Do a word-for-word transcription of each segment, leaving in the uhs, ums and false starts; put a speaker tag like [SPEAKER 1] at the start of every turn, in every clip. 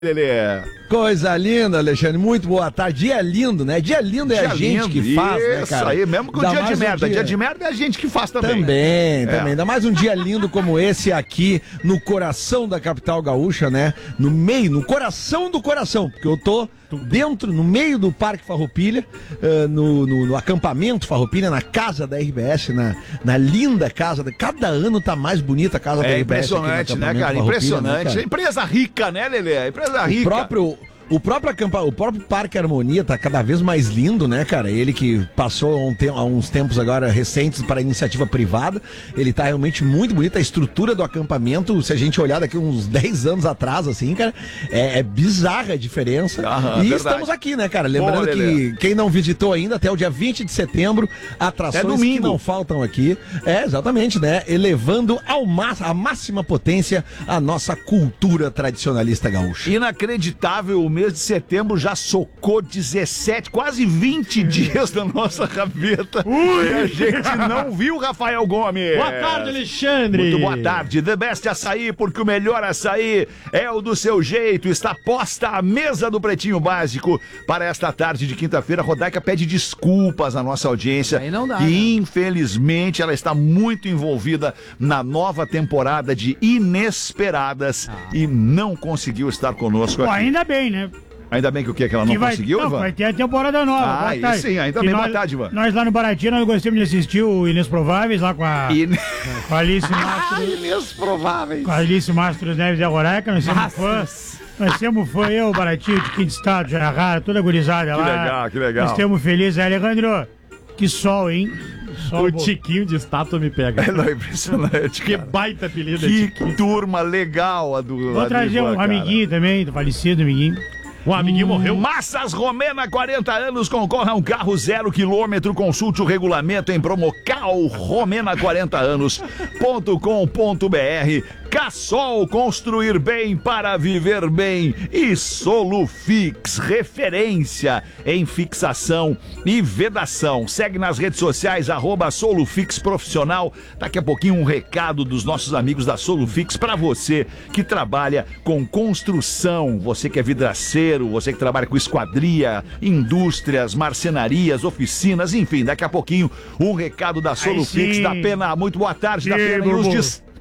[SPEAKER 1] Lelê.
[SPEAKER 2] Coisa linda, Alexandre. Muito boa tarde. Dia lindo, né? Dia lindo é dia a gente lindo. que faz,
[SPEAKER 1] Isso,
[SPEAKER 2] né, cara?
[SPEAKER 1] Isso aí, mesmo com o dia de merda. Um dia... dia de merda é a gente que faz também.
[SPEAKER 2] Também,
[SPEAKER 1] né?
[SPEAKER 2] também. É. Ainda mais um dia lindo como esse aqui, no coração da capital gaúcha, né? No meio, no coração do coração. Porque eu tô dentro, no meio do Parque Farroupilha, uh, no, no, no acampamento Farroupilha, na casa da R B S, na, na linda casa. Da... Cada ano tá mais bonita a casa
[SPEAKER 1] é
[SPEAKER 2] da R B S.
[SPEAKER 1] Impressionante, né, cara? Impressionante. Né, cara? Empresa rica, né, Lelê? Empresa rica.
[SPEAKER 2] O próprio... O próprio, acampa, o próprio Parque Harmonia tá cada vez mais lindo, né, cara? Ele que passou há, um te- há uns tempos agora recentes para iniciativa privada, ele tá realmente muito bonito. A estrutura do acampamento, se a gente olhar daqui uns dez anos atrás, assim, cara, é, é bizarra a diferença. Aham, e verdade. Estamos aqui, né, cara? Lembrando Boa, que quem não visitou ainda, até o dia vinte de setembro, atrações que não faltam aqui. É, exatamente, né? Elevando ao má- a máxima potência a nossa cultura tradicionalista gaúcha.
[SPEAKER 1] Inacreditável, o mês de setembro já socou dezessete, quase vinte dias da nossa gaveta. Ui. E a gente não viu, Rafael Gomes.
[SPEAKER 3] Boa tarde, Alexandre.
[SPEAKER 1] Muito boa tarde. The Best Açaí, porque o melhor açaí é o do seu jeito. Está posta a mesa do Pretinho Básico para esta tarde de quinta-feira. A Rodaica pede desculpas à nossa audiência.
[SPEAKER 4] Aí não dá,
[SPEAKER 1] e
[SPEAKER 4] né?
[SPEAKER 1] infelizmente ela está muito envolvida na nova temporada de Inesperadas ah. e não conseguiu estar conosco aqui.
[SPEAKER 5] Pô, ainda bem, né?
[SPEAKER 1] Ainda bem que o que? Que ela não
[SPEAKER 5] que vai,
[SPEAKER 1] conseguiu,
[SPEAKER 5] não,
[SPEAKER 1] Ivan?
[SPEAKER 5] Vai ter a temporada nova.
[SPEAKER 1] Ah, aí sim, ainda bem, boa tarde, Ivan.
[SPEAKER 5] Nós lá no Baratinho, nós gostamos de assistir o Inesprováveis lá com a,
[SPEAKER 1] In...
[SPEAKER 5] com a Alice Mastro.
[SPEAKER 1] Inesprováveis.
[SPEAKER 5] Com a Alice Mastro Neves e a Roraca, nós somos fãs. Nós temos fã, eu, o Baratinho, de Quinto Estado, Jarrara, toda gurizada lá.
[SPEAKER 1] Que legal, que legal.
[SPEAKER 5] Nós estamos felizes. Alejandro, que sol, hein?
[SPEAKER 3] Sol, o Tiquinho de estátua me pega.
[SPEAKER 1] É, não, é impressionante.
[SPEAKER 3] Que baita apelido.
[SPEAKER 1] Que turma legal a do.
[SPEAKER 5] Vou
[SPEAKER 1] a
[SPEAKER 5] trazer
[SPEAKER 1] do Ivan,
[SPEAKER 5] um
[SPEAKER 1] cara.
[SPEAKER 5] amiguinho também, do falecido amiguinho.
[SPEAKER 3] Um amiguinho hum. morreu.
[SPEAKER 1] Massas Romena, quarenta anos, concorra a um carro zero quilômetro. Consulte o regulamento em promocal romena quarenta anos ponto com ponto b r. Cassol, construir bem para viver bem. E Solufix, referência em fixação e vedação. Segue nas redes sociais, arroba Solufix Profissional. Daqui a pouquinho um recado dos nossos amigos da Solufix para você que trabalha com construção, você que é vidraceiro, você que trabalha com esquadria, indústrias, marcenarias, oficinas, enfim, daqui a pouquinho um recado da Solufix da Pena. Muito boa tarde, da Pena. E os destaques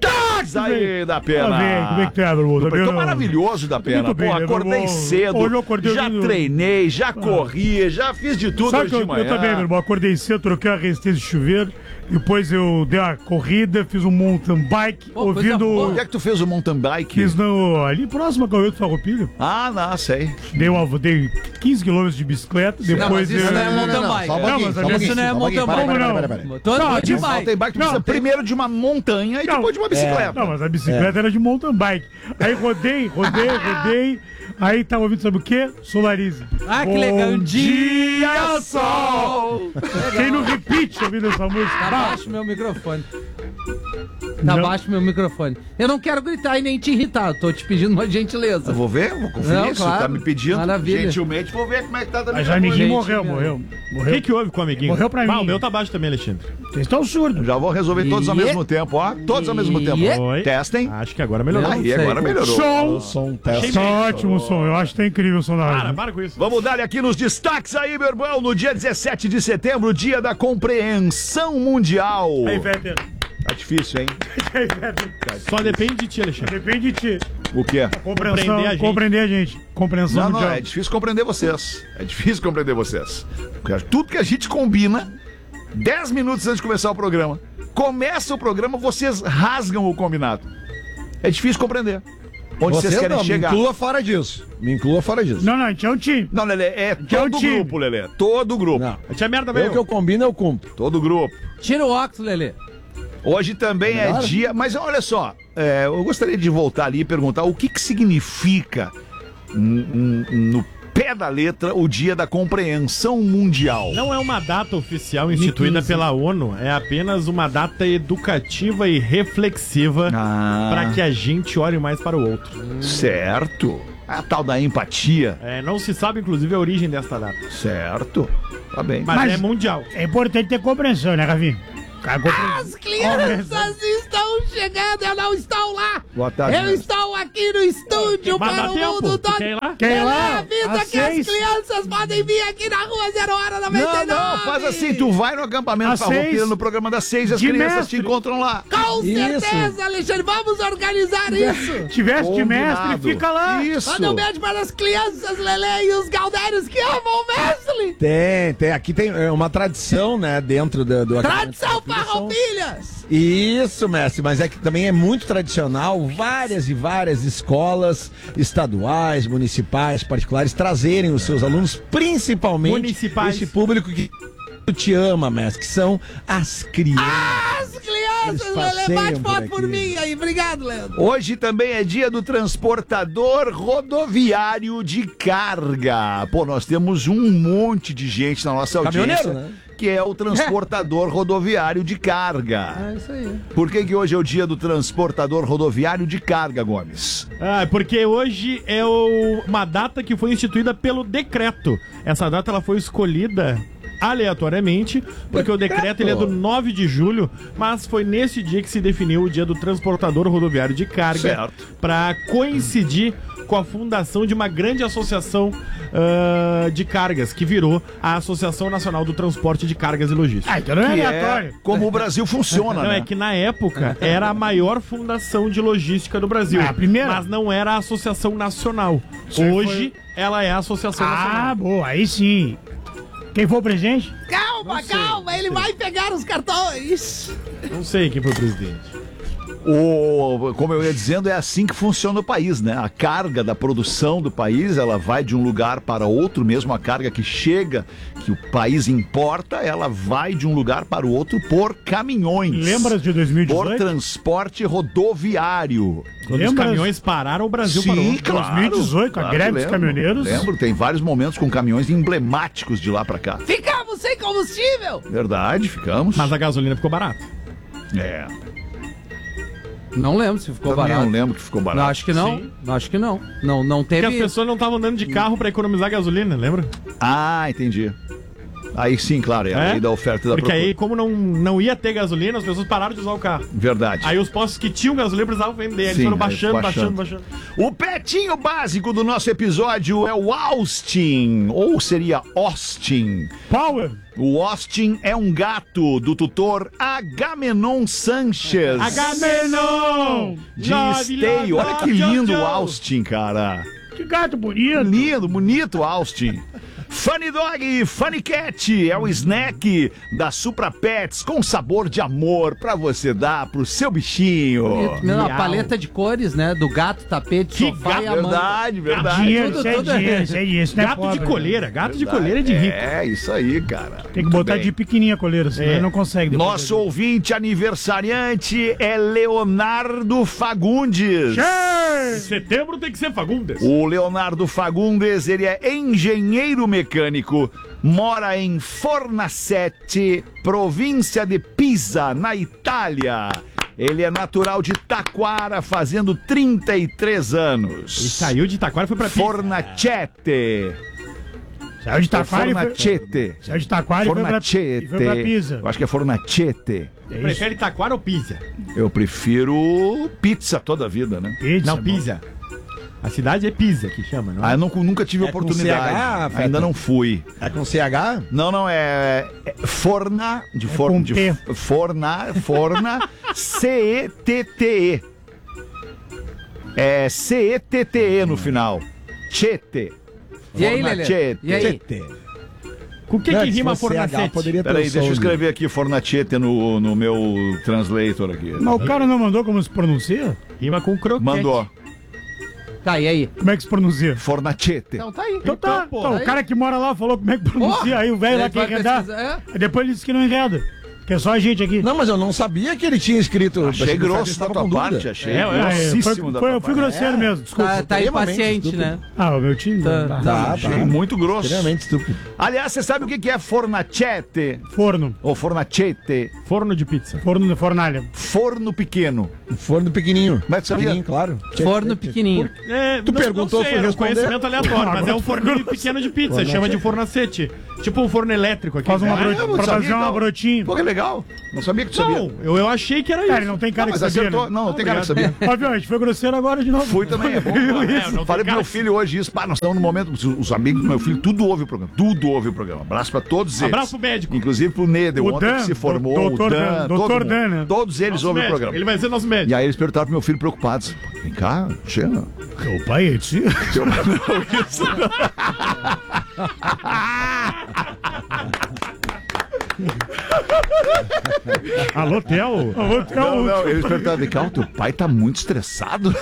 [SPEAKER 1] aí da Pena.
[SPEAKER 5] Como é que tá, meu irmão?
[SPEAKER 1] Tô maravilhoso da Pena. Pô, acordei cedo,
[SPEAKER 5] Hoje eu acordei
[SPEAKER 1] já
[SPEAKER 5] do...
[SPEAKER 1] treinei, já corri, já fiz de tudo
[SPEAKER 5] Sabe
[SPEAKER 1] hoje
[SPEAKER 5] que eu,
[SPEAKER 1] de manhã.
[SPEAKER 5] eu também, meu irmão, acordei cedo, troquei a resistência de chuveiro, depois eu dei uma corrida, fiz um mountain bike,
[SPEAKER 4] Pô,
[SPEAKER 5] ouvindo...
[SPEAKER 1] Onde é que tu fez o mountain bike?
[SPEAKER 5] Fiz no, ali próximo a Gaúcho Farroupilha.
[SPEAKER 1] Ah, não, sei.
[SPEAKER 5] Dei, uma, dei quinze quilômetros de bicicleta, depois...
[SPEAKER 4] Não, mas isso
[SPEAKER 5] eu...
[SPEAKER 4] não é mountain bike.
[SPEAKER 2] Só um pouquinho, só um pouquinho.
[SPEAKER 4] Isso não é mountain bike.
[SPEAKER 5] Como não?
[SPEAKER 4] Todo mundo de
[SPEAKER 5] Não,
[SPEAKER 4] bike.
[SPEAKER 1] Mountain bike tu
[SPEAKER 5] Não,
[SPEAKER 1] precisa
[SPEAKER 5] tem-
[SPEAKER 1] primeiro de uma montanha e
[SPEAKER 5] Não,
[SPEAKER 1] depois de uma bicicleta.
[SPEAKER 5] Não, mas a bicicleta era de mountain bike. Aí rodei, rodei, rodei. Aí tava ouvindo, sabe o quê? Solarize.
[SPEAKER 4] Ah, que
[SPEAKER 5] Bom
[SPEAKER 4] legal.
[SPEAKER 5] dia, sol! Quem não repite ouvindo essa música?
[SPEAKER 4] Tá
[SPEAKER 5] Bah.
[SPEAKER 4] baixo meu microfone. Tá
[SPEAKER 5] Não.
[SPEAKER 4] baixo meu microfone. Eu não quero gritar e nem te irritar. Tô te pedindo uma gentileza.
[SPEAKER 1] Eu vou ver, vou conferir
[SPEAKER 4] Não,
[SPEAKER 1] isso.
[SPEAKER 4] claro.
[SPEAKER 1] Tá me pedindo.
[SPEAKER 4] Maravilha.
[SPEAKER 1] Gentilmente, vou ver como é que tá da
[SPEAKER 5] Mas
[SPEAKER 1] minha
[SPEAKER 5] o amiguinho
[SPEAKER 4] gente,
[SPEAKER 5] morreu,
[SPEAKER 4] cara.
[SPEAKER 5] morreu.
[SPEAKER 3] O
[SPEAKER 5] Morreu.
[SPEAKER 3] que, que houve com o amiguinho?
[SPEAKER 5] Morreu pra
[SPEAKER 3] Ah,
[SPEAKER 5] mim.
[SPEAKER 3] o meu tá baixo também, Alexandre.
[SPEAKER 5] Vocês estão surdos.
[SPEAKER 1] Já vou resolver todos ao
[SPEAKER 4] E-
[SPEAKER 1] mesmo tempo, ó. Todos ao mesmo tempo.
[SPEAKER 4] E-
[SPEAKER 3] Oi.
[SPEAKER 1] Testem.
[SPEAKER 3] Acho que agora melhorou.
[SPEAKER 4] Não
[SPEAKER 1] Aí,
[SPEAKER 4] sei.
[SPEAKER 1] agora melhorou.
[SPEAKER 5] Som!
[SPEAKER 2] Som, teste.
[SPEAKER 5] Tá ótimo o som. Eu acho que tá incrível o som da
[SPEAKER 3] Para,
[SPEAKER 5] rádio.
[SPEAKER 3] para com isso.
[SPEAKER 1] Vamos dar aqui nos destaques aí, meu irmão. No dia dezessete de setembro, dia da compreensão mundial.
[SPEAKER 5] Aí, Weber.
[SPEAKER 1] Tá difícil, hein?
[SPEAKER 5] Aí, Weber.
[SPEAKER 3] Só depende de ti, Alexandre.
[SPEAKER 5] Depende de ti.
[SPEAKER 1] O quê?
[SPEAKER 5] Compreensão,
[SPEAKER 3] Compreender a gente.
[SPEAKER 5] compreender a gente. Compreensão
[SPEAKER 1] Não, não,
[SPEAKER 5] mundial.
[SPEAKER 1] é difícil compreender vocês. É difícil compreender vocês. Porque tudo que a gente combina, dez minutos antes de começar o programa, começa o programa, vocês rasgam o combinado. É difícil compreender. Onde vocês
[SPEAKER 2] Você
[SPEAKER 1] querem
[SPEAKER 2] não,
[SPEAKER 1] chegar.
[SPEAKER 2] me inclua fora disso. Me inclua fora disso.
[SPEAKER 5] Não, não, a gente é um time.
[SPEAKER 1] Não, Lelê, é
[SPEAKER 5] Que é o
[SPEAKER 1] todo o
[SPEAKER 5] time.
[SPEAKER 1] grupo, Lelê. Todo o grupo.
[SPEAKER 2] Não.
[SPEAKER 3] Tinha merda
[SPEAKER 2] Eu
[SPEAKER 3] mesmo.
[SPEAKER 2] que eu combino, eu cumpro.
[SPEAKER 1] Todo o grupo.
[SPEAKER 4] Tira o óculos, Lelê.
[SPEAKER 1] Hoje também é
[SPEAKER 2] Melhor?
[SPEAKER 1] dia... Mas olha só, é, eu gostaria de voltar ali e perguntar o que que significa n- n- no pé da letra o dia da compreensão mundial.
[SPEAKER 3] Não é uma data oficial instituída pela ONU, é apenas uma data educativa e reflexiva
[SPEAKER 1] Ah.
[SPEAKER 3] para que a gente olhe mais para o outro.
[SPEAKER 1] Certo. A tal da empatia.
[SPEAKER 3] É, não se sabe, inclusive, a origem desta data,
[SPEAKER 1] Certo. Tá bem.
[SPEAKER 3] mas,
[SPEAKER 5] Mas-
[SPEAKER 3] é mundial.
[SPEAKER 5] É importante ter compreensão, né, Rafinha? Cagou pra...
[SPEAKER 6] As crianças estão chegando, eu não estou lá.
[SPEAKER 1] Boa tarde,
[SPEAKER 6] eu
[SPEAKER 1] mestre.
[SPEAKER 6] estou aqui no estúdio
[SPEAKER 3] Mas
[SPEAKER 6] para
[SPEAKER 3] dá
[SPEAKER 6] o
[SPEAKER 3] tempo?
[SPEAKER 6] mundo todo.
[SPEAKER 3] Quer ir lá?
[SPEAKER 5] Quer ir lá?
[SPEAKER 6] Avisa
[SPEAKER 5] Às
[SPEAKER 6] que as
[SPEAKER 5] seis?
[SPEAKER 6] crianças podem vir aqui na rua Zero Hora noventa e nove.
[SPEAKER 1] Não, não, faz assim, tu vai no acampamento
[SPEAKER 5] Às
[SPEAKER 1] Farroupilha
[SPEAKER 5] seis,
[SPEAKER 1] no programa das seis e as
[SPEAKER 5] de
[SPEAKER 1] crianças
[SPEAKER 5] mestre.
[SPEAKER 1] te encontram lá.
[SPEAKER 6] Com
[SPEAKER 2] Isso.
[SPEAKER 6] certeza, Alexandre, vamos organizar isso.
[SPEAKER 5] Tivesse de mestre,
[SPEAKER 1] Combinado.
[SPEAKER 5] fica lá.
[SPEAKER 1] Isso.
[SPEAKER 6] Manda um beijo para as crianças, Lelê e os Galdérios que amam o Mestre.
[SPEAKER 2] Tem, tem. Aqui tem é, uma tradição, né, dentro do... do
[SPEAKER 6] Tradição Farroupilhas.
[SPEAKER 2] Isso, mestre, mas é que também é muito tradicional várias e várias escolas estaduais, municipais, particulares trazerem os seus alunos, principalmente
[SPEAKER 3] Municipais.
[SPEAKER 2] esse público que te ama, mestre, que são as crianças.
[SPEAKER 6] As crianças,
[SPEAKER 2] Eles
[SPEAKER 6] Lelê,
[SPEAKER 2] passeiam
[SPEAKER 6] bate
[SPEAKER 2] por
[SPEAKER 6] foto por
[SPEAKER 2] aqui.
[SPEAKER 6] mim aí. Obrigado, Leandro.
[SPEAKER 1] Hoje também é dia do transportador rodoviário de carga. Pô, nós temos um monte de gente na nossa audiência
[SPEAKER 2] Caminhoneiro, né?
[SPEAKER 1] que é o transportador rodoviário de carga.
[SPEAKER 6] É isso aí.
[SPEAKER 1] Por que que hoje é o dia do transportador rodoviário de carga, Gomes?
[SPEAKER 3] Ah, porque hoje é o- uma data que foi instituída pelo decreto. Essa data ela foi escolhida aleatoriamente, porque o decreto ele é do nove de julho, mas foi nesse dia que se definiu o dia do transportador rodoviário de carga,
[SPEAKER 1] Certo.
[SPEAKER 3] para coincidir com a fundação de uma grande associação ah, de cargas, que virou a Associação Nacional do Transporte de Cargas e Logística.
[SPEAKER 5] Ah, então não é
[SPEAKER 1] Que é
[SPEAKER 5] aleatório.
[SPEAKER 1] como o Brasil funciona,
[SPEAKER 3] Não,
[SPEAKER 1] né?
[SPEAKER 3] é que na época era a maior fundação de logística do Brasil.
[SPEAKER 5] É a primeira.
[SPEAKER 3] Mas não era a Associação Nacional.
[SPEAKER 5] Isso aí
[SPEAKER 3] Hoje ela é a Associação
[SPEAKER 5] Ah,
[SPEAKER 3] Nacional.
[SPEAKER 5] boa, aí sim. Quem for o presidente?
[SPEAKER 6] Calma, calma, ele vai pegar os cartões.
[SPEAKER 3] Não sei quem foi o presidente.
[SPEAKER 1] O, como eu ia dizendo, é assim que funciona o país, né? A carga da produção do país, ela vai de um lugar para outro, mesmo a carga que chega, que o país importa, ela vai de um lugar para o outro por caminhões.
[SPEAKER 5] Lembra de dois mil e
[SPEAKER 1] Por
[SPEAKER 5] dezoito?
[SPEAKER 1] transporte rodoviário.
[SPEAKER 3] Quando
[SPEAKER 5] Lembra-
[SPEAKER 3] os caminhões pararam, o Brasil
[SPEAKER 1] Sim,
[SPEAKER 3] parou.
[SPEAKER 1] claro.
[SPEAKER 5] dois mil e dezoito, a
[SPEAKER 1] claro
[SPEAKER 5] greve
[SPEAKER 1] que
[SPEAKER 5] dos
[SPEAKER 1] lembro.
[SPEAKER 5] caminhoneiros.
[SPEAKER 1] Lembro, tem vários momentos com caminhões emblemáticos de lá pra cá.
[SPEAKER 6] Ficamos sem combustível.
[SPEAKER 1] Verdade, ficamos.
[SPEAKER 3] Mas a gasolina ficou barata.
[SPEAKER 1] É,
[SPEAKER 4] Não lembro se ficou
[SPEAKER 1] também
[SPEAKER 4] barato.
[SPEAKER 1] não lembro que ficou
[SPEAKER 4] Não,
[SPEAKER 1] barato.
[SPEAKER 4] acho que não.
[SPEAKER 3] Sim.
[SPEAKER 4] Acho que não. Não, não
[SPEAKER 3] Porque
[SPEAKER 4] teve.
[SPEAKER 3] as pessoas não estavam andando de carro pra economizar gasolina, lembra?
[SPEAKER 1] Ah, entendi. Aí sim, claro, é a
[SPEAKER 3] É?
[SPEAKER 1] lei da oferta e da
[SPEAKER 3] Porque
[SPEAKER 1] procura.
[SPEAKER 3] aí, como não, não ia ter gasolina, as pessoas pararam de usar o carro.
[SPEAKER 1] Verdade.
[SPEAKER 3] Aí os postos que tinham gasolina precisavam vender. Eles
[SPEAKER 1] Sim,
[SPEAKER 3] foram
[SPEAKER 1] aí
[SPEAKER 3] baixando,
[SPEAKER 1] baixando.
[SPEAKER 3] baixando, baixando.
[SPEAKER 1] O pretinho básico do nosso episódio é o Austin, ou seria Austin.
[SPEAKER 5] Power.
[SPEAKER 1] O Austin é um gato do tutor Agamenon Sanchez.
[SPEAKER 5] Agamenon!
[SPEAKER 1] De
[SPEAKER 3] Love,
[SPEAKER 1] Esteio.
[SPEAKER 3] love,
[SPEAKER 1] Olha que
[SPEAKER 3] love,
[SPEAKER 1] lindo o
[SPEAKER 3] Jojo.
[SPEAKER 1] Austin, cara.
[SPEAKER 5] Que gato bonito.
[SPEAKER 1] Lindo, bonito Austin. Funny Dog e Funny Cat é o snack da Supra Pets com sabor de amor pra você dar pro seu bichinho.
[SPEAKER 4] Não, a
[SPEAKER 3] Miau.
[SPEAKER 4] paleta de cores, né? Do gato, tapete,
[SPEAKER 3] Que
[SPEAKER 4] sofá e a manga.
[SPEAKER 1] Verdade, verdade.
[SPEAKER 5] Dinheiro,
[SPEAKER 4] tudo,
[SPEAKER 5] isso é
[SPEAKER 4] tudo é-
[SPEAKER 5] dinheiro, isso é dinheiro. Isso não é
[SPEAKER 3] Gato
[SPEAKER 5] pobre,
[SPEAKER 3] de
[SPEAKER 5] né?
[SPEAKER 3] coleira, gato de coleira é de rico.
[SPEAKER 1] É, isso aí, cara.
[SPEAKER 5] Tem que
[SPEAKER 1] Muito
[SPEAKER 5] botar
[SPEAKER 1] bem.
[SPEAKER 5] de pequenininha a coleira, senão
[SPEAKER 3] É.
[SPEAKER 5] ele não consegue. depois.
[SPEAKER 1] Nosso ouvinte aniversariante é Leonardo Fagundes.
[SPEAKER 3] Em setembro tem que ser Fagundes.
[SPEAKER 1] O Leonardo Fagundes, ele é engenheiro mecânico, mora em Fornacetti, província de Pisa, na Itália. Ele é natural de Taquara, fazendo trinta e três anos.
[SPEAKER 3] E saiu de Itaquara e foi pra Pisa.
[SPEAKER 1] Fornacete.
[SPEAKER 5] Saiu de Taquara e foi...
[SPEAKER 1] Fornacete.
[SPEAKER 5] Saiu de Taquara e foi pra,
[SPEAKER 1] Fornacete.
[SPEAKER 5] e foi pra Pisa.
[SPEAKER 1] Eu acho que é Fornacete.
[SPEAKER 5] É isso.
[SPEAKER 3] Prefere Itaquara ou Pisa?
[SPEAKER 1] Eu prefiro pizza toda a vida, né?
[SPEAKER 5] Pizza,
[SPEAKER 3] Não,
[SPEAKER 5] bom.
[SPEAKER 3] Pisa. A cidade é Pisa que chama, não é?
[SPEAKER 1] Ah, eu não- nunca tive
[SPEAKER 2] É com
[SPEAKER 1] oportunidade.
[SPEAKER 2] C H, Feta?
[SPEAKER 1] Ainda não fui.
[SPEAKER 2] É com C H?
[SPEAKER 1] Não, não, é, é forna, de,
[SPEAKER 5] com
[SPEAKER 1] forna, de
[SPEAKER 5] T.
[SPEAKER 1] f- forna, forna, C E T T E. É C E T T E no final. Chete.
[SPEAKER 4] E aí, Lelê?
[SPEAKER 1] Fornachete.
[SPEAKER 4] E aí?
[SPEAKER 3] Com o que,
[SPEAKER 2] Não,
[SPEAKER 3] que
[SPEAKER 2] se
[SPEAKER 3] rima
[SPEAKER 2] fosse C H,
[SPEAKER 3] Fornacete?
[SPEAKER 2] poderia ter
[SPEAKER 1] Peraí,
[SPEAKER 2] o
[SPEAKER 1] deixa eu
[SPEAKER 2] som
[SPEAKER 1] escrever aqui Fornachete no, no meu translator aqui.
[SPEAKER 5] Mas o cara não mandou como se pronuncia?
[SPEAKER 3] Rima com croquete.
[SPEAKER 1] Mandou.
[SPEAKER 4] Tá, e aí?
[SPEAKER 5] Como é que se pronuncia?
[SPEAKER 1] Fornachete.
[SPEAKER 4] Então tá aí.
[SPEAKER 5] Então tá,
[SPEAKER 3] pô,
[SPEAKER 5] então,
[SPEAKER 4] aí-
[SPEAKER 5] o cara que mora lá falou como é que pronuncia,
[SPEAKER 4] Ó,
[SPEAKER 5] aí o velho lá
[SPEAKER 4] ele
[SPEAKER 5] quer
[SPEAKER 4] vai
[SPEAKER 5] enredar.
[SPEAKER 4] pesquisar, é?
[SPEAKER 5] Aí depois ele disse que não enreda, que é só a gente aqui.
[SPEAKER 2] Não, mas eu não sabia que ele tinha escrito.
[SPEAKER 1] Achei
[SPEAKER 2] Achei que o Feta
[SPEAKER 1] grosso da
[SPEAKER 2] estava
[SPEAKER 1] tua
[SPEAKER 2] com dúvida.
[SPEAKER 1] parte, achei
[SPEAKER 3] É, é,
[SPEAKER 5] Ah, é, foi,
[SPEAKER 1] grossíssimo da
[SPEAKER 5] foi-
[SPEAKER 1] tua
[SPEAKER 5] eu fui
[SPEAKER 1] parte.
[SPEAKER 5] grosseiro mesmo, desculpa.
[SPEAKER 4] Tá, tá
[SPEAKER 2] extremamente
[SPEAKER 4] impaciente,
[SPEAKER 2] estúpido.
[SPEAKER 4] né?
[SPEAKER 5] Ah, o meu time.
[SPEAKER 4] Tá,
[SPEAKER 5] Tá,
[SPEAKER 2] Tá,
[SPEAKER 1] Achei
[SPEAKER 2] tá.
[SPEAKER 1] muito grosso.
[SPEAKER 2] Extremamente estúpido.
[SPEAKER 1] Aliás, você sabe o que que é Fornachete?
[SPEAKER 5] Forno.
[SPEAKER 1] Ou Fornachete?
[SPEAKER 3] Forno de pizza.
[SPEAKER 5] Forno de fornalha.
[SPEAKER 1] Forno pequeno.
[SPEAKER 2] Um forno pequenininho.
[SPEAKER 1] Mas tu sabia?
[SPEAKER 2] Pequenininho, claro.
[SPEAKER 4] Forno pequenininho.
[SPEAKER 3] É,
[SPEAKER 2] Tu
[SPEAKER 3] não-
[SPEAKER 2] perguntou,
[SPEAKER 3] não sei,
[SPEAKER 2] fui
[SPEAKER 3] era um
[SPEAKER 2] responder.
[SPEAKER 3] conhecimento aleatório, mas é um
[SPEAKER 5] Agora
[SPEAKER 3] forninho pequeno de pizza, chama de fornacete. Tipo um forno elétrico aqui.
[SPEAKER 5] Faz uma
[SPEAKER 3] né?
[SPEAKER 5] bro...
[SPEAKER 1] eu não
[SPEAKER 5] pra
[SPEAKER 1] sabia,
[SPEAKER 5] fazer uma
[SPEAKER 1] então.
[SPEAKER 5] brotinha.
[SPEAKER 1] Pô, que legal. legal. Não sabia que tu sabia.
[SPEAKER 3] Não, eu, eu achei que era isso.
[SPEAKER 5] Cara, ele não tem cara
[SPEAKER 1] Não,
[SPEAKER 5] que
[SPEAKER 1] mas
[SPEAKER 5] sabia,
[SPEAKER 1] acertou.
[SPEAKER 5] né?
[SPEAKER 1] Não, não tem cara que sabia.
[SPEAKER 5] Obviamente, foi grosseiro agora de novo.
[SPEAKER 1] Fui também, é bom.
[SPEAKER 3] É, não
[SPEAKER 1] Falei
[SPEAKER 3] tem
[SPEAKER 1] pro meu
[SPEAKER 3] cara.
[SPEAKER 1] filho hoje isso. Pá, nós estamos no momento. Os, os amigos do meu filho, tudo ouve o programa. Tudo ouve o programa. Abraço pra todos eles.
[SPEAKER 3] Abraço pro médico.
[SPEAKER 1] Inclusive pro Nedel,
[SPEAKER 5] O
[SPEAKER 1] ontem
[SPEAKER 5] Dan,
[SPEAKER 1] que se formou.
[SPEAKER 5] doutor
[SPEAKER 1] o Dan,
[SPEAKER 5] Dan,
[SPEAKER 1] todo
[SPEAKER 5] doutor
[SPEAKER 1] mundo.
[SPEAKER 5] Dan, né?
[SPEAKER 1] Todos eles
[SPEAKER 3] Nosso
[SPEAKER 1] ouvem
[SPEAKER 3] médico.
[SPEAKER 1] o programa.
[SPEAKER 3] Ele vai ser nosso médico.
[SPEAKER 1] E aí eles perguntaram pro meu filho preocupados. Vem cá, chega.
[SPEAKER 5] Teu pai é esse?
[SPEAKER 1] Eu, não, isso não.
[SPEAKER 5] Alô, Theo? Alô, Theo?
[SPEAKER 1] Não, não, eles perguntaram, vem cá, o teu pai tá muito estressado?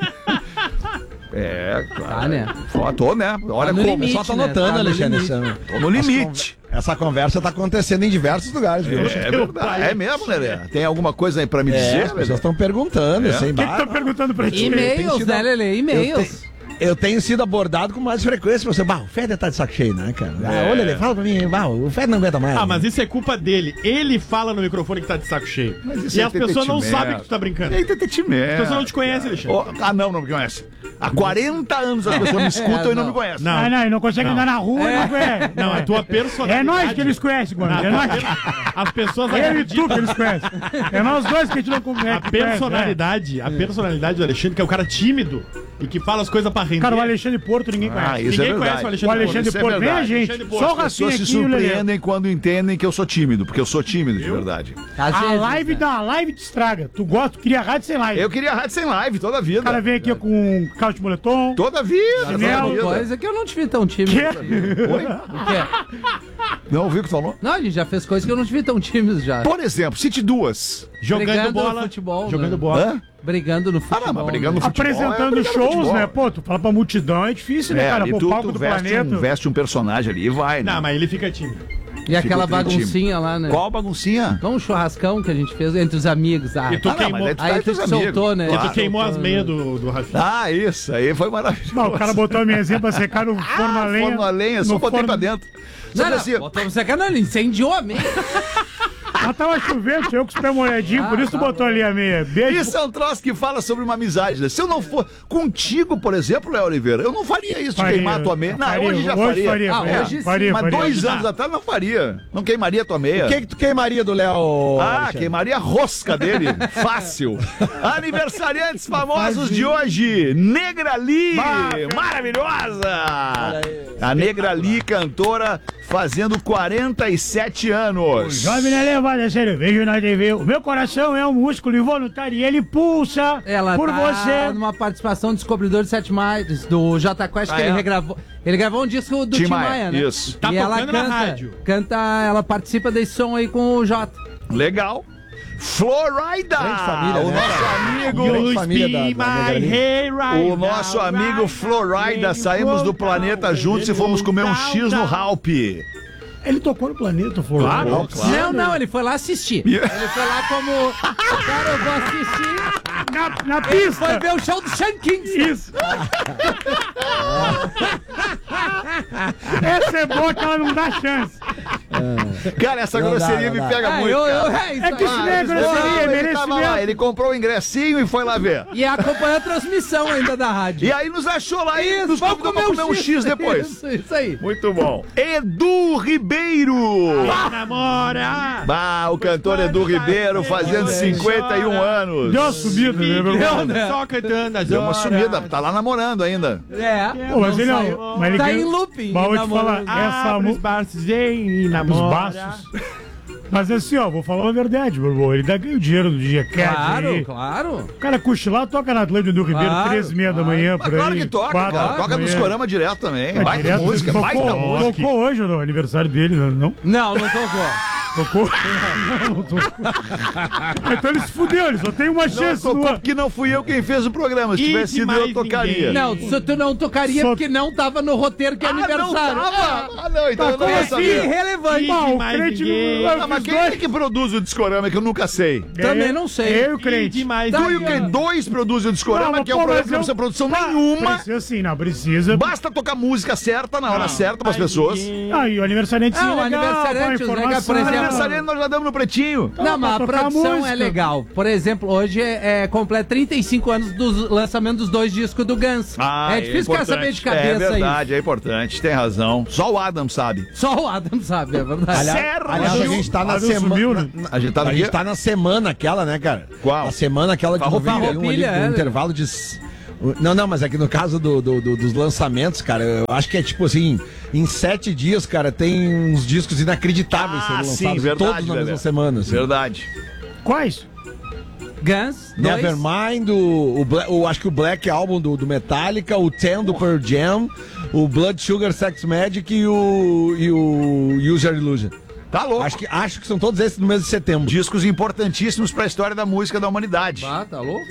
[SPEAKER 1] É, claro.
[SPEAKER 4] Tá, né?
[SPEAKER 1] Pô, tô, né? Olha
[SPEAKER 4] Tá no
[SPEAKER 1] como.
[SPEAKER 4] limite,
[SPEAKER 2] Só tá
[SPEAKER 4] né?
[SPEAKER 2] notando,
[SPEAKER 4] Tá no
[SPEAKER 2] Alexandre.
[SPEAKER 4] limite.
[SPEAKER 2] essa-
[SPEAKER 1] Tô no limite.
[SPEAKER 2] Essa conversa tá acontecendo em diversos lugares, viu?
[SPEAKER 1] É verdade. É mesmo, Lelê? Tem alguma coisa aí pra me
[SPEAKER 2] É,
[SPEAKER 1] dizer,
[SPEAKER 2] as pessoas
[SPEAKER 1] Lelê?
[SPEAKER 2] estão perguntando,
[SPEAKER 1] É.
[SPEAKER 2] sem
[SPEAKER 5] O que que
[SPEAKER 2] barra.
[SPEAKER 5] tá perguntando pra ti?
[SPEAKER 2] tem
[SPEAKER 4] E-mails,
[SPEAKER 2] sido-
[SPEAKER 4] né, Lelê?
[SPEAKER 2] Eu,
[SPEAKER 4] E-mails.
[SPEAKER 2] te- eu tenho sido abordado com mais frequência. Você, bah, o Feder tá de saco cheio, né, cara? Ah,
[SPEAKER 1] É.
[SPEAKER 2] olha, ele fala pra mim, bah, o Feder não aguenta mais.
[SPEAKER 3] Ah, mas isso é culpa dele. Ele fala no microfone que tá de saco cheio.
[SPEAKER 1] Mas isso
[SPEAKER 3] E
[SPEAKER 1] é
[SPEAKER 3] as pessoas não
[SPEAKER 1] entretenimento.
[SPEAKER 3] sabem que tu tá brincando.
[SPEAKER 1] É
[SPEAKER 3] As
[SPEAKER 1] entretenimento.
[SPEAKER 3] pessoas não te conhecem, Alexandre.
[SPEAKER 1] Oh, ah, não, não me conhece. Há quarenta anos as pessoas me escutam
[SPEAKER 4] É,
[SPEAKER 1] e não
[SPEAKER 4] não.
[SPEAKER 1] me conhecem.
[SPEAKER 3] Não.
[SPEAKER 5] Ah, não, ele não consegue andar na rua, não conhece.
[SPEAKER 3] Não, a tua personalidade.
[SPEAKER 5] É nós que eles conhecem, Gomes. É nós.
[SPEAKER 3] As pessoas
[SPEAKER 5] Eu e tu
[SPEAKER 3] acreditam.
[SPEAKER 5] que eles conhecem. É nós dois que a gente não conhece.
[SPEAKER 3] A personalidade, a personalidade do Alexandre, que é o cara tímido e que fala as coisas pra render.
[SPEAKER 5] Cara, o Alexandre Porto ninguém
[SPEAKER 1] Ah,
[SPEAKER 5] conhece.
[SPEAKER 1] isso é
[SPEAKER 3] Ninguém
[SPEAKER 1] verdade.
[SPEAKER 3] conhece o Alexandre
[SPEAKER 5] O Alexandre
[SPEAKER 1] Isso é
[SPEAKER 5] Porto, vem a
[SPEAKER 1] verdade.
[SPEAKER 5] gente.
[SPEAKER 3] Alexandre Porto.
[SPEAKER 5] Só o
[SPEAKER 1] As pessoas
[SPEAKER 5] Rafinha
[SPEAKER 1] se
[SPEAKER 5] aqui e o Lelê.
[SPEAKER 1] surpreendem quando entendem que eu sou tímido, porque eu sou tímido, de verdade.
[SPEAKER 4] Às
[SPEAKER 5] A
[SPEAKER 4] vezes,
[SPEAKER 5] live
[SPEAKER 4] né?
[SPEAKER 5] da live te estraga. Tu gosta, tu queria rádio sem live.
[SPEAKER 1] Eu queria rádio sem live toda a vida.
[SPEAKER 5] O cara vem aqui com um calço de moletom.
[SPEAKER 1] Toda a vida. toda a
[SPEAKER 5] Chinelo.
[SPEAKER 1] vida.
[SPEAKER 4] Coisa que eu não te vi tão tímido.
[SPEAKER 5] Que?
[SPEAKER 1] Oi?
[SPEAKER 4] O quê?
[SPEAKER 1] Não ouviu o que tu falou?
[SPEAKER 4] Não, a gente já fez coisas que eu não te vi tão tímido já.
[SPEAKER 1] Por exemplo, cite duas.
[SPEAKER 3] Jogando
[SPEAKER 4] Brigando
[SPEAKER 3] bola.
[SPEAKER 4] no futebol,
[SPEAKER 3] Jogando
[SPEAKER 4] né?
[SPEAKER 3] bola.
[SPEAKER 1] Hã?
[SPEAKER 4] Brigando no
[SPEAKER 1] Ah,
[SPEAKER 4] futebol.
[SPEAKER 1] não, mas brigando no
[SPEAKER 4] né?
[SPEAKER 1] futebol.
[SPEAKER 5] Apresentando
[SPEAKER 1] é brigar no
[SPEAKER 5] shows,
[SPEAKER 1] futebol.
[SPEAKER 5] né? Pô, tu fala pra multidão é difícil, né,
[SPEAKER 1] É,
[SPEAKER 5] cara?
[SPEAKER 1] ali
[SPEAKER 5] Pô,
[SPEAKER 1] tu,
[SPEAKER 5] palco
[SPEAKER 1] tu
[SPEAKER 5] do
[SPEAKER 1] veste,
[SPEAKER 5] planeta.
[SPEAKER 1] um, veste um personagem ali e vai, né?
[SPEAKER 3] Não, mas ele fica tímido.
[SPEAKER 4] E aquela
[SPEAKER 1] Ficou
[SPEAKER 4] baguncinha lá, né?
[SPEAKER 1] Qual baguncinha?
[SPEAKER 4] Não, um churrascão que a gente fez entre os amigos. Ah,
[SPEAKER 3] E tu
[SPEAKER 1] Ah, não,
[SPEAKER 3] queimou.
[SPEAKER 1] mas aí tu
[SPEAKER 4] aí
[SPEAKER 1] tá
[SPEAKER 4] tu
[SPEAKER 1] com os
[SPEAKER 4] te soltou,
[SPEAKER 1] amigos.
[SPEAKER 4] né?
[SPEAKER 3] E tu
[SPEAKER 1] Claro.
[SPEAKER 3] queimou as meias do, do Rafinha.
[SPEAKER 1] Ah, isso aí foi maravilhoso.
[SPEAKER 5] Não, o cara botou a mesinha pra secar no forno a
[SPEAKER 1] Ah,
[SPEAKER 5] lenha.
[SPEAKER 1] forno a lenha, só
[SPEAKER 5] no
[SPEAKER 1] botei
[SPEAKER 5] forno-
[SPEAKER 1] pra dentro. Só
[SPEAKER 4] Não,
[SPEAKER 1] que
[SPEAKER 4] não,
[SPEAKER 1] assim,
[SPEAKER 4] botamos secando, ele incendiou a meia.
[SPEAKER 5] Mas tava chovendo, tinha eu com os pés molhadinhos, por isso tu
[SPEAKER 4] tá
[SPEAKER 5] botou ali a meia. Beijo.
[SPEAKER 1] isso é um troço que fala sobre uma amizade, né? Se eu não for contigo, por exemplo, Léo Oliveira, eu não faria isso de
[SPEAKER 5] Faria,
[SPEAKER 1] queimar a tua meia. Não,
[SPEAKER 5] faria,
[SPEAKER 1] hoje já
[SPEAKER 5] hoje
[SPEAKER 1] faria.
[SPEAKER 5] faria,
[SPEAKER 4] Ah,
[SPEAKER 5] faria,
[SPEAKER 4] hoje sim.
[SPEAKER 5] faria,
[SPEAKER 1] Mas
[SPEAKER 5] faria.
[SPEAKER 1] dois anos atrás não faria. Não queimaria a tua meia.
[SPEAKER 2] O que, que tu queimaria do Léo?
[SPEAKER 1] Ah,
[SPEAKER 2] Alexandre?
[SPEAKER 1] queimaria a rosca dele. Fácil. Aniversariantes famosos de hoje. Negra Lee. Maravilhosa. A Negra Lee, cantora, fazendo quarenta e sete anos.
[SPEAKER 5] Jovem não é levado a sério, vejo na T V. O meu coração é um músculo involuntário e ele pulsa
[SPEAKER 4] Ela
[SPEAKER 5] por
[SPEAKER 4] tá
[SPEAKER 5] você.
[SPEAKER 4] numa participação do Descobridor de Sete Mares, do Jota Quest, que
[SPEAKER 1] Ah,
[SPEAKER 4] ele
[SPEAKER 1] é?
[SPEAKER 4] regravou. Ele gravou um disco do
[SPEAKER 1] Tim
[SPEAKER 4] Tim
[SPEAKER 1] Maia,
[SPEAKER 4] Maia, né?
[SPEAKER 1] isso.
[SPEAKER 3] Tá
[SPEAKER 4] e ela
[SPEAKER 3] tocando na
[SPEAKER 4] canta,
[SPEAKER 3] rádio.
[SPEAKER 4] canta, ela participa desse som aí com o Jota.
[SPEAKER 1] Legal. Florida.
[SPEAKER 2] Grande família,
[SPEAKER 1] o
[SPEAKER 2] né?
[SPEAKER 1] nosso amigo.
[SPEAKER 2] Grande família da- da Negra Lee.
[SPEAKER 1] O nosso amigo Florida, saímos do planeta juntos e fomos comer um X no Halp.
[SPEAKER 5] Ele tocou no planeta, foi
[SPEAKER 1] Claro,
[SPEAKER 5] lá.
[SPEAKER 1] claro.
[SPEAKER 4] Não, não, ele foi lá assistir. Ele foi lá como. Cara, eu vou assistir.
[SPEAKER 5] Na, na
[SPEAKER 4] Ele
[SPEAKER 5] pista.
[SPEAKER 4] foi ver o show do Sean Kingston.
[SPEAKER 5] Isso. Essa é boa que ela não dá chance.
[SPEAKER 1] Cara, essa
[SPEAKER 2] Não dá,
[SPEAKER 1] grosseria
[SPEAKER 2] não
[SPEAKER 1] me
[SPEAKER 2] dá.
[SPEAKER 1] pega
[SPEAKER 4] Ah,
[SPEAKER 1] muito.
[SPEAKER 4] eu, eu,
[SPEAKER 1] cara.
[SPEAKER 4] é isso
[SPEAKER 5] É que
[SPEAKER 4] aí.
[SPEAKER 5] isso não é
[SPEAKER 1] Não,
[SPEAKER 5] grosseria, é
[SPEAKER 1] ele tava lá,
[SPEAKER 5] merecimento.
[SPEAKER 1] ele comprou o ingressinho e foi lá ver.
[SPEAKER 4] E acompanhou a transmissão ainda da rádio.
[SPEAKER 1] E aí nos achou lá e
[SPEAKER 4] Isso,
[SPEAKER 1] nos
[SPEAKER 4] vamos
[SPEAKER 1] convidou pra comer um X depois.
[SPEAKER 4] Isso, isso aí.
[SPEAKER 1] Muito bom. Edu Ribeiro.
[SPEAKER 3] Namora!
[SPEAKER 1] Ah, o cantor Edu Ribeiro fazendo cinquenta e um anos.
[SPEAKER 5] Deu uma subida, né, meu irmão?
[SPEAKER 4] né?
[SPEAKER 3] Só cantando as
[SPEAKER 1] Deu uma
[SPEAKER 3] horas.
[SPEAKER 1] sumida, tá lá namorando ainda.
[SPEAKER 4] É.
[SPEAKER 5] Pô, mas ele
[SPEAKER 4] saiu.
[SPEAKER 5] não. Mas ele
[SPEAKER 4] Tá
[SPEAKER 5] ganhou-
[SPEAKER 4] em looping,
[SPEAKER 5] Mas vou te
[SPEAKER 4] namorando.
[SPEAKER 5] falar, essa
[SPEAKER 3] Abre os
[SPEAKER 5] música.
[SPEAKER 3] braços e
[SPEAKER 5] Os
[SPEAKER 3] namora.
[SPEAKER 5] baços. Mas assim, ó, vou falar a verdade, meu irmão. Ele dá ganho dinheiro do dia cat
[SPEAKER 4] Claro,
[SPEAKER 5] aí.
[SPEAKER 4] claro.
[SPEAKER 5] O cara cochilar, toca na Atlântica do Ribeiro,
[SPEAKER 4] Claro,
[SPEAKER 5] três e meia da manhã, por
[SPEAKER 1] Mas
[SPEAKER 5] aí.
[SPEAKER 1] claro que toca,
[SPEAKER 5] quatro
[SPEAKER 1] cara.
[SPEAKER 5] da
[SPEAKER 1] Toca nos
[SPEAKER 5] manhã.
[SPEAKER 1] corama direto também.
[SPEAKER 5] É,
[SPEAKER 1] Baita
[SPEAKER 5] direto,
[SPEAKER 1] música,
[SPEAKER 5] tocou,
[SPEAKER 1] baita música.
[SPEAKER 5] Tocou hoje no aniversário dele, né? não?
[SPEAKER 4] Não, não tocou.
[SPEAKER 5] Tocou? Não, não tocou. Então ele se fudeu, ele só tem uma
[SPEAKER 1] Não
[SPEAKER 5] chance
[SPEAKER 1] tocou
[SPEAKER 5] no
[SPEAKER 1] porque não fui eu quem fez o programa. Se
[SPEAKER 3] E
[SPEAKER 1] tivesse
[SPEAKER 3] de
[SPEAKER 1] sido eu,
[SPEAKER 3] mais
[SPEAKER 1] tocaria.
[SPEAKER 3] ninguém.
[SPEAKER 4] Não, se tu não tocaria
[SPEAKER 5] Só-
[SPEAKER 4] porque não tava no roteiro que é
[SPEAKER 1] Ah, não
[SPEAKER 4] aniversário.
[SPEAKER 1] tava? Ah, não, então
[SPEAKER 5] Tá,
[SPEAKER 1] eu não
[SPEAKER 5] como
[SPEAKER 1] ia
[SPEAKER 5] assim?
[SPEAKER 1] saber.
[SPEAKER 4] Irrelevante.
[SPEAKER 5] Pau, o
[SPEAKER 3] mais
[SPEAKER 5] crente
[SPEAKER 3] ninguém.
[SPEAKER 5] não.
[SPEAKER 1] Ah, mas quem é que produz o Discorama que eu nunca sei?
[SPEAKER 4] Também não sei.
[SPEAKER 5] Eu e o
[SPEAKER 3] E
[SPEAKER 5] crente.
[SPEAKER 3] de mais
[SPEAKER 4] Tá
[SPEAKER 1] Tu e o
[SPEAKER 3] ninguém.
[SPEAKER 1] que? Dois produzem o Discorama,
[SPEAKER 5] Não,
[SPEAKER 1] que é um
[SPEAKER 5] pô,
[SPEAKER 1] programa
[SPEAKER 5] mas
[SPEAKER 1] que não
[SPEAKER 5] eu-
[SPEAKER 1] precisa produção
[SPEAKER 5] Tá,
[SPEAKER 1] nenhuma.
[SPEAKER 5] Precisa sim, não, precisa.
[SPEAKER 1] Basta tocar música certa na hora certa pras pessoas.
[SPEAKER 5] Ah, e o aniversariante sim
[SPEAKER 4] Ah,
[SPEAKER 5] é
[SPEAKER 4] o
[SPEAKER 5] legal,
[SPEAKER 4] aniversariante,
[SPEAKER 5] pô,
[SPEAKER 4] os legal, por
[SPEAKER 5] informação é
[SPEAKER 4] exemplo,
[SPEAKER 1] aniversariante nós já damos no pretinho.
[SPEAKER 4] Não, mas a
[SPEAKER 5] pra tocar
[SPEAKER 4] produção
[SPEAKER 5] música.
[SPEAKER 4] é legal. Por exemplo, hoje é, é completa trinta e cinco anos do lançamento dos dois discos do Guns.
[SPEAKER 1] Ah,
[SPEAKER 4] é difícil ficar saber de cabeça
[SPEAKER 1] É verdade,
[SPEAKER 4] aí.
[SPEAKER 1] é importante, tem razão. Só o Adam sabe.
[SPEAKER 4] Só o Adam sabe, é verdade.
[SPEAKER 1] Sérgio!
[SPEAKER 2] Aliás, a gente tá na
[SPEAKER 5] Adam
[SPEAKER 2] semana.
[SPEAKER 5] sumiu, né?
[SPEAKER 2] na-
[SPEAKER 1] A gente tá no
[SPEAKER 2] a gente
[SPEAKER 1] quê?
[SPEAKER 2] tá na semana aquela, né, cara?
[SPEAKER 1] Qual?
[SPEAKER 2] A semana aquela de
[SPEAKER 1] Farroupilha.
[SPEAKER 2] noventa e um ali,
[SPEAKER 4] Farroupilha,
[SPEAKER 2] com um
[SPEAKER 4] é.
[SPEAKER 2] intervalo de. s- Não, não, mas é que no caso do, do- do- dos lançamentos, cara, eu acho que é tipo assim, em sete dias, cara, tem uns discos inacreditáveis
[SPEAKER 1] Ah,
[SPEAKER 2] sendo
[SPEAKER 1] sim,
[SPEAKER 2] lançados,
[SPEAKER 1] verdade,
[SPEAKER 2] todos na
[SPEAKER 1] Lelé.
[SPEAKER 2] mesma semana. assim.
[SPEAKER 1] Verdade.
[SPEAKER 5] Quais?
[SPEAKER 4] Guns, dois.
[SPEAKER 2] Nevermind, o, o, Bla- o- acho que o Black Album do, do Metallica, o Ten do Pearl Jam, o Blood Sugar Sex Magic e o, e o User Illusion.
[SPEAKER 1] Tá louco.
[SPEAKER 2] Acho que, acho que são todos esses no mês de setembro.
[SPEAKER 1] Discos importantíssimos pra história da música da humanidade.
[SPEAKER 4] Ah, tá louco?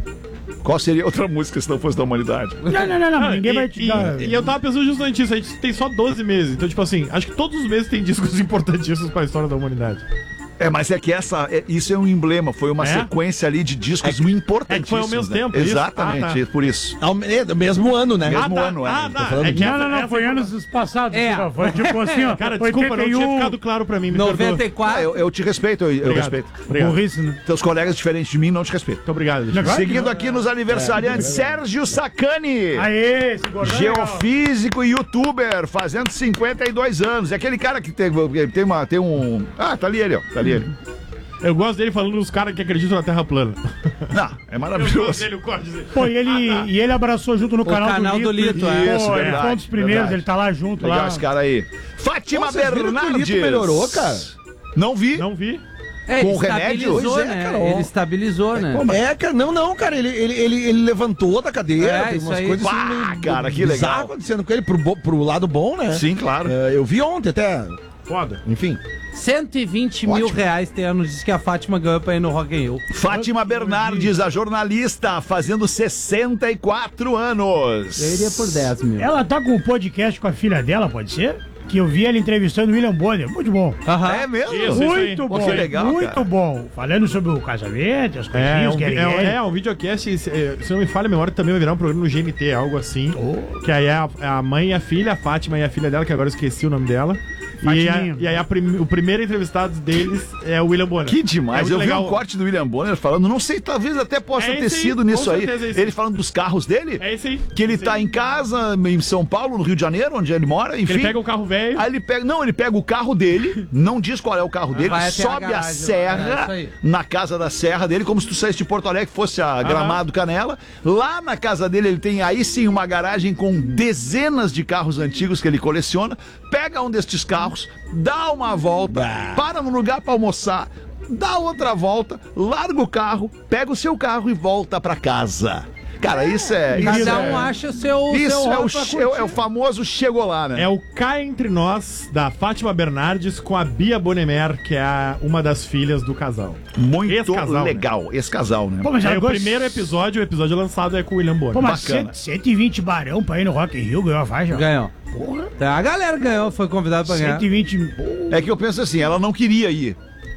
[SPEAKER 1] Qual seria outra música se não fosse da humanidade?
[SPEAKER 5] Não, não, não, não.
[SPEAKER 3] Ah,
[SPEAKER 5] Ninguém
[SPEAKER 3] e,
[SPEAKER 5] vai te
[SPEAKER 3] e-
[SPEAKER 5] dar.
[SPEAKER 3] e eu tava pensando justamente isso, a gente tem só doze meses. Então, tipo assim, acho que todos os meses tem discos importantíssimos pra história da humanidade.
[SPEAKER 1] É, mas é que essa, é- isso é um emblema, foi uma
[SPEAKER 3] É?
[SPEAKER 1] sequência ali de discos importantíssimos.
[SPEAKER 3] é que foi ao mesmo
[SPEAKER 1] né?
[SPEAKER 3] tempo, isso?
[SPEAKER 1] Exatamente,
[SPEAKER 3] Ah, tá.
[SPEAKER 1] por isso.
[SPEAKER 2] Ao me- é, mesmo ano, né?
[SPEAKER 1] Mesmo
[SPEAKER 3] tá.
[SPEAKER 1] ano, é.
[SPEAKER 3] Ah,
[SPEAKER 1] Tô
[SPEAKER 3] tá.
[SPEAKER 1] falando
[SPEAKER 3] É que
[SPEAKER 5] Não,
[SPEAKER 3] essa-
[SPEAKER 5] não, não,
[SPEAKER 3] essa
[SPEAKER 5] foi
[SPEAKER 3] foi-
[SPEAKER 5] anos passados.
[SPEAKER 4] É.
[SPEAKER 5] Não, foi tipo assim, ó.
[SPEAKER 3] Cara, desculpa, não tinha ficado claro pra mim. Me
[SPEAKER 4] noventa e
[SPEAKER 3] perdoa.
[SPEAKER 4] quatro.
[SPEAKER 1] Ah, eu, eu te respeito, eu, eu
[SPEAKER 3] Obrigado.
[SPEAKER 1] respeito.
[SPEAKER 3] Obrigado.
[SPEAKER 5] Burrice, né?
[SPEAKER 1] Teus colegas diferentes de mim não te respeitam.
[SPEAKER 3] Muito obrigado. Alexandre.
[SPEAKER 5] Claro que
[SPEAKER 1] Seguindo
[SPEAKER 5] não.
[SPEAKER 1] aqui nos aniversariantes, Sérgio Sacani.
[SPEAKER 5] Aê, esse gordão é legal.
[SPEAKER 1] Geofísico e youtuber, fazendo cinquenta e dois anos. É aquele cara que tem, tem, uma, tem um... Ah, tá ali ele, ó. Tá ali ele.
[SPEAKER 3] Eu gosto dele falando dos caras que acreditam na Terra plana.
[SPEAKER 1] Não, é
[SPEAKER 3] Eu gosto
[SPEAKER 1] maravilhoso.
[SPEAKER 3] dele, o corte dele.
[SPEAKER 5] Pô, e ele, e ele abraçou junto no canal,
[SPEAKER 4] canal do Lito, é.
[SPEAKER 1] Isso,
[SPEAKER 5] Pô,
[SPEAKER 1] verdade,
[SPEAKER 5] é, foi um dos primeiros,
[SPEAKER 1] verdade.
[SPEAKER 5] ele tá lá junto,
[SPEAKER 1] Legal
[SPEAKER 5] lá.
[SPEAKER 1] esse cara aí. Fátima
[SPEAKER 2] Pô, vocês viram que o
[SPEAKER 1] Bernardes.
[SPEAKER 2] Lito melhorou, cara?
[SPEAKER 1] Não vi.
[SPEAKER 3] Não vi.
[SPEAKER 4] É,
[SPEAKER 1] Com
[SPEAKER 4] ele
[SPEAKER 1] o remédio?
[SPEAKER 4] estabilizou,
[SPEAKER 2] Pois é,
[SPEAKER 4] né?
[SPEAKER 2] cara, ó.
[SPEAKER 4] Ele estabilizou, né?
[SPEAKER 2] É, cara, não, não, cara, ele, ele, ele, ele levantou da cadeira,
[SPEAKER 4] É,
[SPEAKER 2] tem
[SPEAKER 4] isso
[SPEAKER 2] umas
[SPEAKER 4] aí.
[SPEAKER 2] coisas
[SPEAKER 1] Pá,
[SPEAKER 2] assim,
[SPEAKER 1] cara, que
[SPEAKER 2] bizarras
[SPEAKER 1] legal.
[SPEAKER 2] acontecendo com ele, pro, bo- pro lado bom, né?
[SPEAKER 1] Sim, claro.
[SPEAKER 2] É, eu vi ontem até,
[SPEAKER 3] Foda.
[SPEAKER 2] enfim.
[SPEAKER 4] cento e vinte mil
[SPEAKER 2] Ótimo.
[SPEAKER 4] reais tem anos diz que a Fátima ganhou pra ir no Rock in Rio.
[SPEAKER 1] Fátima Bernardes, a jornalista, fazendo sessenta e quatro anos.
[SPEAKER 4] Eu iria por dez mil.
[SPEAKER 5] Ela tá com um podcast com a filha dela, pode ser? Que eu vi ela entrevistando o William Bonner. Muito bom.
[SPEAKER 4] Aham.
[SPEAKER 1] É mesmo?
[SPEAKER 3] Isso, isso aí.
[SPEAKER 5] Muito
[SPEAKER 1] Pô,
[SPEAKER 5] bom.
[SPEAKER 1] que legal,
[SPEAKER 5] muito
[SPEAKER 1] cara.
[SPEAKER 5] bom. Falando sobre o casamento, as
[SPEAKER 3] É,
[SPEAKER 5] coisinhas,
[SPEAKER 3] um,
[SPEAKER 5] que
[SPEAKER 3] vi-
[SPEAKER 5] era
[SPEAKER 3] é, é um videocast, se, eh, se não me falha a memória, também vai virar um programa no G M T, algo assim. Que aí é a, a mãe e a filha, a Fátima e a filha dela, que agora eu esqueci o nome dela. E, a,
[SPEAKER 5] Fatiminha.
[SPEAKER 3] e aí a prim- o primeiro entrevistado deles é o William Bonner.
[SPEAKER 1] Que demais.
[SPEAKER 3] É
[SPEAKER 1] Eu
[SPEAKER 3] muito
[SPEAKER 1] vi
[SPEAKER 3] legal.
[SPEAKER 1] um corte do William Bonner falando, não sei, talvez até possa
[SPEAKER 3] É
[SPEAKER 1] ter
[SPEAKER 3] esse aí,
[SPEAKER 1] sido
[SPEAKER 3] com
[SPEAKER 1] nisso aí.
[SPEAKER 3] certeza é esse.
[SPEAKER 1] Ele falando dos carros dele.
[SPEAKER 3] É esse aí.
[SPEAKER 1] Que ele
[SPEAKER 3] Esse
[SPEAKER 1] tá
[SPEAKER 3] aí.
[SPEAKER 1] em casa, em São Paulo, no Rio de Janeiro, onde ele mora, enfim.
[SPEAKER 3] Ele pega o carro velho.
[SPEAKER 1] Aí ele pega, não, ele pega o carro dele, não diz qual é o carro dele,
[SPEAKER 4] vai até a
[SPEAKER 1] sobe a,
[SPEAKER 4] garagem, é
[SPEAKER 1] serra
[SPEAKER 4] isso aí.
[SPEAKER 1] na casa da serra dele, como se tu saísse de Porto Alegre, fosse a Gramado Canela. Lá na casa dele ele tem aí sim uma garagem com dezenas de carros antigos que ele coleciona. Pega um destes carros, dá uma volta, para no lugar para almoçar, dá outra volta, larga o carro, pega o seu carro e volta para casa. Cara, isso é. Isso
[SPEAKER 4] Cada
[SPEAKER 1] é,
[SPEAKER 4] um acha seu,
[SPEAKER 1] isso
[SPEAKER 4] seu
[SPEAKER 1] é, o,
[SPEAKER 4] rol pra
[SPEAKER 1] che- é o-
[SPEAKER 4] curtir.
[SPEAKER 1] é o famoso chegou lá, né?
[SPEAKER 3] É o Cá Entre Nós, da Fátima Bernardes, com a Bia Bonemer, que é a- uma das filhas do casal.
[SPEAKER 1] Muito
[SPEAKER 3] Esse casal,
[SPEAKER 1] legal, esse casal, né?
[SPEAKER 5] Pô, mas
[SPEAKER 3] Aí
[SPEAKER 5] ela
[SPEAKER 3] o
[SPEAKER 5] gost-
[SPEAKER 3] primeiro episódio, o episódio lançado é com o William Bonner.
[SPEAKER 5] Pô, mas
[SPEAKER 1] bacana.
[SPEAKER 5] cento- cento e vinte barão pra ir no Rock in Rio, ganhou a faixa.
[SPEAKER 4] Ganhou. Então, a galera ganhou, foi convidado pra ganhar.
[SPEAKER 5] cento e vinte...
[SPEAKER 1] É que eu penso assim, ela não queria ir.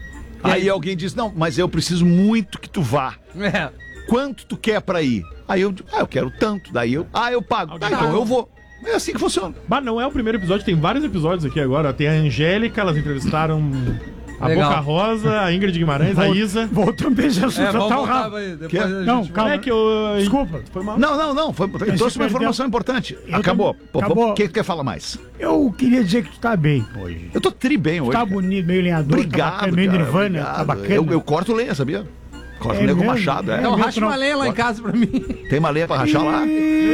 [SPEAKER 1] Aí alguém diz, não, mas eu preciso muito que tu vá.
[SPEAKER 4] É.
[SPEAKER 1] Quanto tu quer pra ir? Aí eu digo, ah, eu quero tanto. Daí eu, ah, eu pago. Tá,
[SPEAKER 3] Alguém
[SPEAKER 1] então
[SPEAKER 3] paga.
[SPEAKER 1] eu vou. É assim que funciona.
[SPEAKER 3] Mas não é o primeiro episódio, tem vários episódios aqui agora. Tem a Angélica, elas entrevistaram a
[SPEAKER 4] Legal.
[SPEAKER 3] Boca Rosa, a Ingrid Guimarães, a
[SPEAKER 5] Vol-
[SPEAKER 3] Isa.
[SPEAKER 5] Voltamos pra esse assunto,
[SPEAKER 4] É, vamos
[SPEAKER 5] tá o
[SPEAKER 4] voltar
[SPEAKER 5] rabo.
[SPEAKER 4] aí, depois
[SPEAKER 1] Quê?
[SPEAKER 4] a
[SPEAKER 5] Não,
[SPEAKER 4] gente-
[SPEAKER 5] calma.
[SPEAKER 3] É que eu...
[SPEAKER 5] Desculpa.
[SPEAKER 3] Foi mal.
[SPEAKER 1] Não, não, não. Foi, eu trouxe uma
[SPEAKER 5] perdeu.
[SPEAKER 1] informação importante.
[SPEAKER 5] Eu
[SPEAKER 1] Acabou.
[SPEAKER 5] também-
[SPEAKER 1] Pô,
[SPEAKER 5] acabou.
[SPEAKER 1] O que tu quer falar mais?
[SPEAKER 5] Eu queria dizer que tu tá bem hoje.
[SPEAKER 1] Eu tô tri bem hoje.
[SPEAKER 5] Tá
[SPEAKER 1] cara.
[SPEAKER 5] bonito, meio lenhador, tá
[SPEAKER 1] Obrigado,
[SPEAKER 5] bacana, meio
[SPEAKER 1] cara,
[SPEAKER 5] nirvana,
[SPEAKER 1] obrigado.
[SPEAKER 5] tá bacana.
[SPEAKER 1] Eu, eu corto lenha, sabia? Corto
[SPEAKER 5] É
[SPEAKER 1] lenha com
[SPEAKER 5] mesmo?
[SPEAKER 1] machado, é.
[SPEAKER 4] Então,
[SPEAKER 5] mesmo,
[SPEAKER 4] racha
[SPEAKER 5] não.
[SPEAKER 4] uma lenha lá em casa pra mim.
[SPEAKER 1] Tem uma lenha pra rachar lá?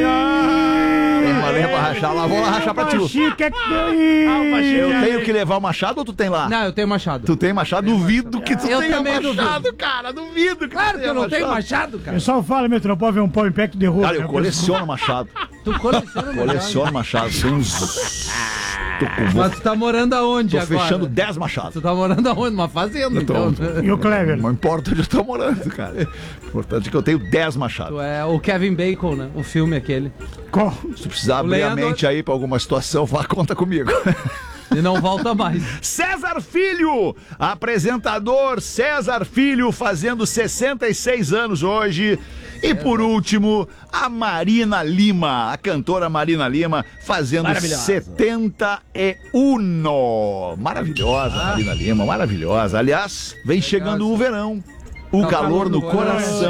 [SPEAKER 1] Tem uma lenha pra rachar lá, vou lá rachar pra ti.
[SPEAKER 5] Baixinho, quer que...
[SPEAKER 1] Eu tenho que levar o machado ou tu tem lá?
[SPEAKER 4] Não, eu tenho machado.
[SPEAKER 1] Tu tem machado? Duvido que tu
[SPEAKER 4] Eu
[SPEAKER 1] tenha
[SPEAKER 4] também
[SPEAKER 1] machado,
[SPEAKER 4] duvido.
[SPEAKER 1] cara. Duvido que
[SPEAKER 4] Claro
[SPEAKER 1] tu
[SPEAKER 4] que eu
[SPEAKER 1] tenha
[SPEAKER 4] não tenho machado,
[SPEAKER 5] O
[SPEAKER 4] cara.
[SPEAKER 5] pessoal fala, meu, tu não pode ver um pau em pé que derruba.
[SPEAKER 1] Cara, eu
[SPEAKER 5] né?
[SPEAKER 1] coleciono machado.
[SPEAKER 4] Tu coleciona machado.
[SPEAKER 1] Coleciono machado. Tem uns... Tô, com...
[SPEAKER 4] Mas tu tá morando aonde
[SPEAKER 1] tô
[SPEAKER 4] agora?
[SPEAKER 1] fechando dez machados.
[SPEAKER 4] Tu tá morando aonde? Numa fazenda,
[SPEAKER 1] tô-
[SPEAKER 4] então.
[SPEAKER 5] E o Clever?
[SPEAKER 1] Não importa onde eu tô morando, cara. O importante é que eu tenho dez machados.
[SPEAKER 4] Tu é o Kevin Bacon, né? O filme aquele.
[SPEAKER 5] Qual?
[SPEAKER 1] Se precisar
[SPEAKER 4] O
[SPEAKER 1] abrir a
[SPEAKER 4] lenhador-
[SPEAKER 1] mente aí pra alguma situação, vá, conta comigo.
[SPEAKER 4] E não volta mais.
[SPEAKER 1] César Filho, apresentador César Filho, fazendo sessenta e seis anos hoje. E por último, a Marina Lima, a cantora Marina Lima, fazendo setenta e um. Maravilhosa, Marina Lima, maravilhosa. Aliás, vem chegando o verão. O
[SPEAKER 4] Tá
[SPEAKER 1] calor
[SPEAKER 4] calor
[SPEAKER 1] no
[SPEAKER 4] no
[SPEAKER 1] coração.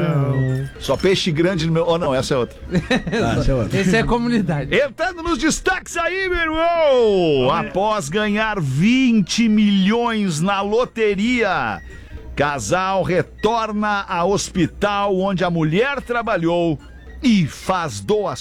[SPEAKER 1] Só peixe grande no meu... Oh, não, essa é outra.
[SPEAKER 4] Esse é comunidade.
[SPEAKER 1] Entrando nos destaques aí, meu irmão! Após ganhar vinte milhões na loteria, casal retorna ao hospital onde a mulher trabalhou e faz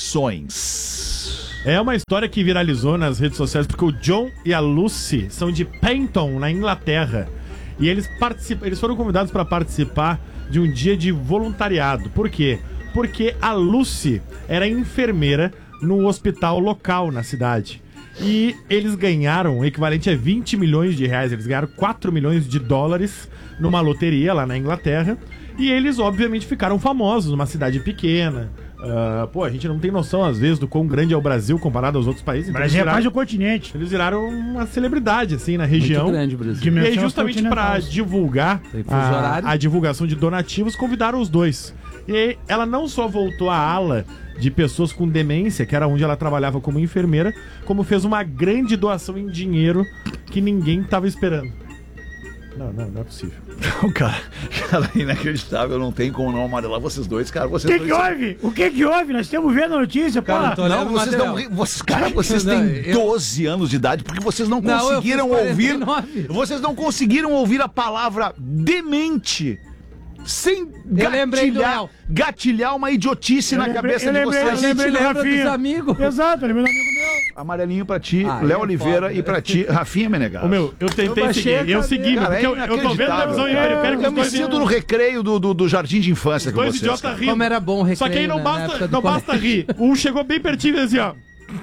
[SPEAKER 1] doações.
[SPEAKER 3] É uma história que viralizou nas redes sociais porque o John e a Lucy são de Penton, na Inglaterra. E eles, participam, eles foram convidados para participar de um dia de voluntariado. Por quê? Porque a Lucy era enfermeira no hospital local na cidade. E eles ganharam o equivalente a vinte milhões de reais. Eles ganharam quatro milhões de dólares numa loteria lá na Inglaterra. E eles, obviamente, ficaram famosos numa cidade pequena. Uh, pô, a gente não tem noção, às vezes, do quão grande é o Brasil comparado aos outros países.
[SPEAKER 5] O
[SPEAKER 3] Então
[SPEAKER 5] Brasil
[SPEAKER 3] eles
[SPEAKER 5] é
[SPEAKER 3] viraram,
[SPEAKER 5] quase o continente.
[SPEAKER 3] eles viraram uma celebridade, assim, na região.
[SPEAKER 4] Muito grande, Brasil.
[SPEAKER 3] E
[SPEAKER 5] Dimensão
[SPEAKER 3] aí, justamente para
[SPEAKER 5] continental.
[SPEAKER 3] divulgar
[SPEAKER 4] Tem fuso
[SPEAKER 3] a,
[SPEAKER 4] horário.
[SPEAKER 3] a divulgação de donativos, convidaram os dois. E aí, ela não só voltou à ala de pessoas com demência, que era onde ela trabalhava como enfermeira, como fez uma grande doação em dinheiro que ninguém estava esperando. Não, não, não é possível.
[SPEAKER 1] Não, cara, cara, inacreditável, não tem como não amarelar vocês dois, cara.
[SPEAKER 5] O
[SPEAKER 1] Vocês
[SPEAKER 5] que
[SPEAKER 1] dois
[SPEAKER 5] que
[SPEAKER 1] são-
[SPEAKER 5] houve? O que que houve? Nós estamos vendo a notícia, pô.
[SPEAKER 4] Cara, eu tô
[SPEAKER 1] Não,
[SPEAKER 4] olhando o
[SPEAKER 1] vocês
[SPEAKER 4] material.
[SPEAKER 1] não. Vocês, cara, vocês
[SPEAKER 4] Não,
[SPEAKER 1] têm
[SPEAKER 4] eu-
[SPEAKER 1] doze anos de idade porque vocês não
[SPEAKER 4] Não, eu
[SPEAKER 1] conseguiram
[SPEAKER 4] fiz
[SPEAKER 1] ouvir.
[SPEAKER 4] quarenta e nove.
[SPEAKER 1] Vocês não conseguiram ouvir a palavra demente sem
[SPEAKER 4] Eu lembrei do
[SPEAKER 1] gatilhar,
[SPEAKER 4] El.
[SPEAKER 1] gatilhar uma idiotice
[SPEAKER 5] Eu
[SPEAKER 1] na
[SPEAKER 5] lembrei-
[SPEAKER 1] cabeça
[SPEAKER 5] eu
[SPEAKER 1] de
[SPEAKER 5] lembrei-
[SPEAKER 4] A
[SPEAKER 1] vocês.
[SPEAKER 5] eu
[SPEAKER 4] gente
[SPEAKER 5] lembrei do
[SPEAKER 4] lembra
[SPEAKER 5] Rafinha.
[SPEAKER 4] dos amigos.
[SPEAKER 5] Exato, eu lembrei do amigo meu.
[SPEAKER 1] Amarelinho pra ti,
[SPEAKER 4] Ah,
[SPEAKER 1] Léo
[SPEAKER 4] é
[SPEAKER 1] Oliveira,
[SPEAKER 4] foda.
[SPEAKER 1] e pra ti, Rafinha Menegas.
[SPEAKER 3] Ô, meu, eu tentei
[SPEAKER 5] Eu baixei
[SPEAKER 3] seguir.
[SPEAKER 5] a
[SPEAKER 3] Eu
[SPEAKER 5] cadeira.
[SPEAKER 3] segui,
[SPEAKER 1] Cara,
[SPEAKER 3] porque
[SPEAKER 1] é
[SPEAKER 3] eu, eu tô vendo a
[SPEAKER 1] inacreditável,
[SPEAKER 3] televisão e
[SPEAKER 1] cara.
[SPEAKER 3] eu quero que
[SPEAKER 1] Eu
[SPEAKER 3] os
[SPEAKER 1] me
[SPEAKER 3] dois
[SPEAKER 1] sinto no recreio do, do, do jardim de infância
[SPEAKER 3] Os
[SPEAKER 1] com
[SPEAKER 3] dois
[SPEAKER 1] vocês.
[SPEAKER 3] idiotas
[SPEAKER 1] cara.
[SPEAKER 3] rindo.
[SPEAKER 4] Como era bom o recreio,
[SPEAKER 3] Só que aí não
[SPEAKER 4] né, na
[SPEAKER 3] basta,
[SPEAKER 4] época do
[SPEAKER 3] não basta
[SPEAKER 4] colégio.
[SPEAKER 3] rir. Um chegou bem pertinho e assim, ó.